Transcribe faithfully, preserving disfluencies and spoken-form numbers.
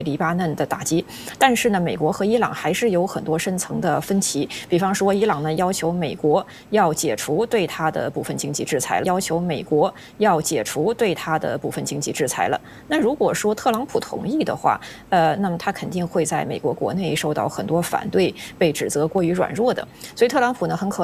黎巴嫩的打击，但是呢，美国和伊朗还是有很多深层的分歧。比方说，伊朗呢要求美国要解除对它的部分经济制裁，要求美国要解除对它的部分经济制裁了。那如果说特朗普同意的话，呃，那么他肯定会在美国国内受到很多反对，被指责过于软弱的。所以特朗普呢，很可能